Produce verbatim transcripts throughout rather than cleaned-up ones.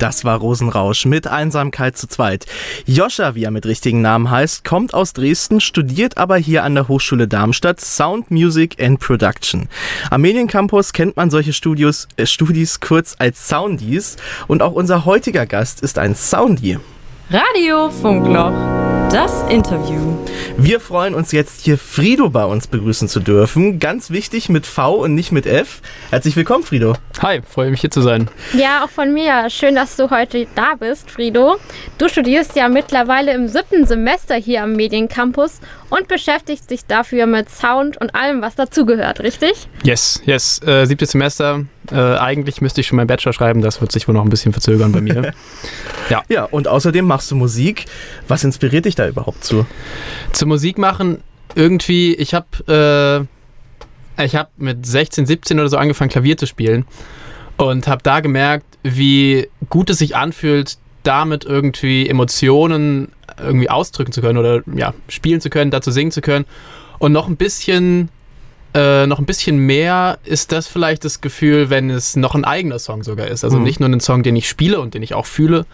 Das war Rosenrausch mit Einsamkeit zu zweit. Joscha, wie er mit richtigen Namen heißt, kommt aus Dresden, studiert aber hier an der Hochschule Darmstadt Sound, Music and Production. Am Mediencampus kennt man solche Studios, äh, Studis kurz als Soundies und auch unser heutiger Gast ist ein Soundie. Radio Funkloch, das Interview. Wir freuen uns jetzt hier Frido bei uns begrüßen zu dürfen. Ganz wichtig mit V und nicht mit F. Herzlich willkommen, Frido. Hi, freue mich hier zu sein. Ja, auch von mir. Schön, dass du heute da bist, Frido. Du studierst ja mittlerweile im siebten Semester hier am Mediencampus und beschäftigst dich dafür mit Sound und allem, was dazugehört, richtig? Yes, yes. Äh, siebtes Semester. Äh, eigentlich müsste ich schon meinen Bachelor schreiben. Das wird sich wohl noch ein bisschen verzögern bei mir. Ja. Ja, und außerdem machst du Musik. Was inspiriert dich da überhaupt zu? Zu Musik machen irgendwie, ich habe äh, ich habe mit sechzehn, siebzehn oder so angefangen, Klavier zu spielen und habe da gemerkt, wie gut es sich anfühlt, damit irgendwie Emotionen irgendwie ausdrücken zu können oder ja, spielen zu können, dazu singen zu können. Und noch ein bisschen äh, noch ein bisschen mehr ist das vielleicht das Gefühl, wenn es noch ein eigener Song sogar ist. Also mhm. nicht nur ein Song, den ich spiele und den ich auch fühle,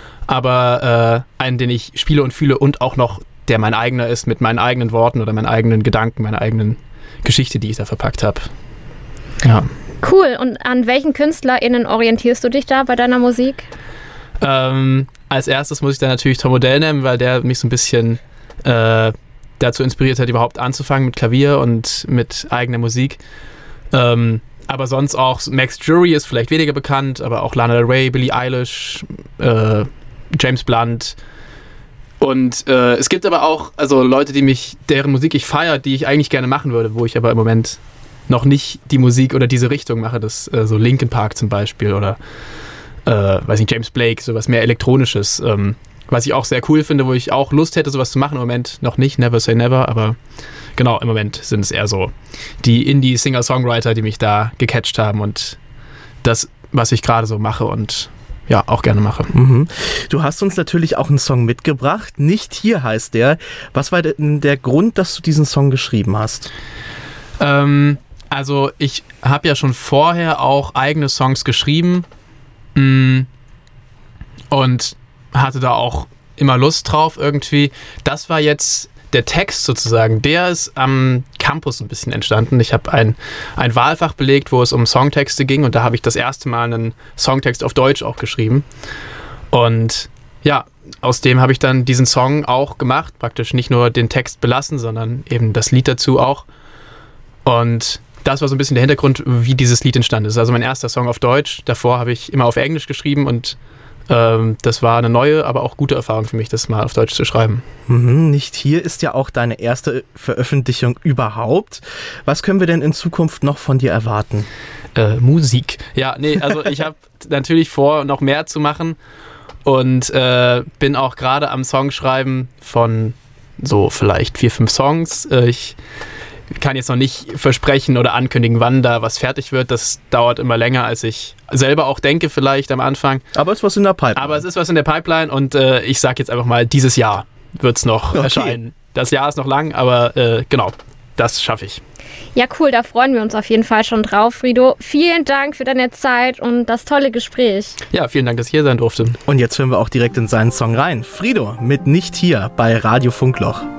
aber äh, einen, den ich spiele und fühle und auch noch, der mein eigener ist, mit meinen eigenen Worten oder meinen eigenen Gedanken, meiner eigenen Geschichte, die ich da verpackt habe. Ja. Cool. Und an welchen KünstlerInnen orientierst du dich da bei deiner Musik? Ähm, als erstes muss ich da natürlich Tom Odell nennen, weil der mich so ein bisschen äh, dazu inspiriert hat, überhaupt anzufangen mit Klavier und mit eigener Musik. Ähm, aber sonst auch Max Jury ist vielleicht weniger bekannt, aber auch Lana Del Rey, Billie Eilish, äh, James Blunt. Und äh, es gibt aber auch also Leute, die mich, deren Musik ich feiere, die ich eigentlich gerne machen würde, wo ich aber im Moment noch nicht die Musik oder diese Richtung mache. Das äh, so Linkin Park zum Beispiel oder äh, weiß nicht, James Blake, sowas mehr Elektronisches. Ähm, was ich auch sehr cool finde, wo ich auch Lust hätte, sowas zu machen. Im Moment noch nicht, never say never, aber genau, im Moment sind es eher so die Indie-Singer-Songwriter, die mich da gecatcht haben und das, was ich gerade so mache und ja, auch gerne mache. Mhm. Du hast uns natürlich auch einen Song mitgebracht. Nicht hier heißt der. Was war denn der Grund, dass du diesen Song geschrieben hast? Ähm, also ich habe ja schon vorher auch eigene Songs geschrieben mh, und hatte da auch immer Lust drauf irgendwie. Das war jetzt der Text sozusagen, der ist am Campus ein bisschen entstanden. Ich habe ein, ein Wahlfach belegt, wo es um Songtexte ging und da habe ich das erste Mal einen Songtext auf Deutsch auch geschrieben. Und ja, aus dem habe ich dann diesen Song auch gemacht, praktisch nicht nur den Text belassen, sondern eben das Lied dazu auch. Und das war so ein bisschen der Hintergrund, wie dieses Lied entstanden ist. Also mein erster Song auf Deutsch, davor habe ich immer auf Englisch geschrieben und Ähm, das war eine neue, aber auch gute Erfahrung für mich, das mal auf Deutsch zu schreiben. Mhm, Nicht hier ist ja auch deine erste Veröffentlichung überhaupt. Was können wir denn in Zukunft noch von dir erwarten? Äh, Musik. Ja, nee, also ich habe natürlich vor, noch mehr zu machen und äh, bin auch gerade am Songschreiben von so vielleicht vier, fünf Songs. Äh, ich kann jetzt noch nicht versprechen oder ankündigen, wann da was fertig wird. Das dauert immer länger, als ich selber auch denke vielleicht am Anfang. Aber es ist was in der Pipeline. Aber es ist was in der Pipeline und äh, ich sag jetzt einfach mal, dieses Jahr wird es noch okay. erscheinen. Das Jahr ist noch lang, aber äh, genau, das schaffe ich. Ja, cool, da freuen wir uns auf jeden Fall schon drauf, Frido. Vielen Dank für deine Zeit und das tolle Gespräch. Ja, vielen Dank, dass ich hier sein durfte. Und jetzt hören wir auch direkt in seinen Song rein. Frido mit Nicht hier bei Radio Funkloch.